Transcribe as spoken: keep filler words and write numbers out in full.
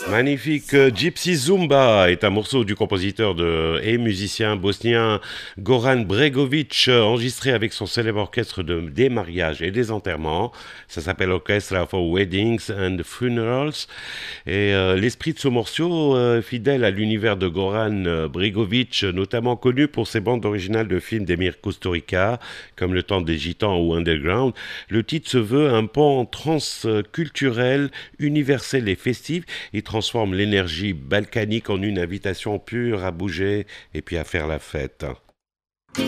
Magnifique. euh, Gypsy Zumba est un morceau du compositeur de, et musicien bosnien Goran Bregovic, euh, enregistré avec son célèbre orchestre de, des mariages et des enterrements. Ça s'appelle Orchestra for Weddings and Funerals. Et euh, l'esprit de ce morceau, euh, fidèle à l'univers de Goran euh, Bregovic, euh, notamment connu pour ses bandes originales de films d'Emir Kusturica, comme Le Temps des Gitans ou Underground, le titre se veut un pan transculturel, universel et festif. Il transforme l'énergie balkanique en une invitation pure à bouger et puis à faire la fête.